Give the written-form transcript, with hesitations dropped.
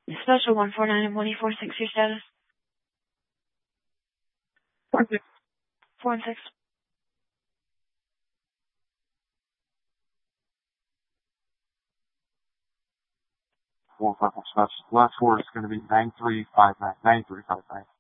Special 149 and 1846, your status? 4-6. 4 and 6. Four purple stuff. Last four is going to be 9359. 9359.